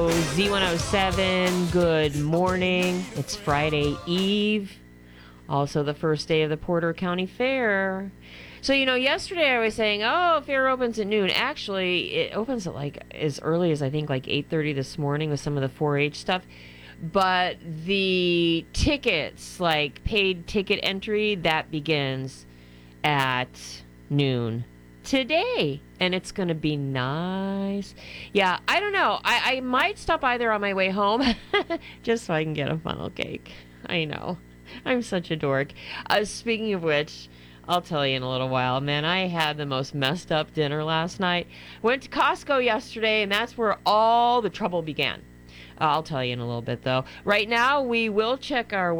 Z107, good morning. It's Friday Eve, also the first day of the Porter County Fair. So, yesterday I was saying, oh, fair opens at noon. Actually, it opens at as early as I think 8:30 this morning with some of the 4-H stuff. But the tickets, paid ticket entry, that begins at noon today, and it's gonna be nice. Yeah, I don't know, I might stop by there on my way home just so I can get a funnel cake. I know, I'm such a dork. Speaking of which, I'll tell you in a little while. Man, I had the most messed up dinner last night. Went to Costco yesterday, and that's where all the trouble began. I'll tell you in a little bit, though. Right now we will check our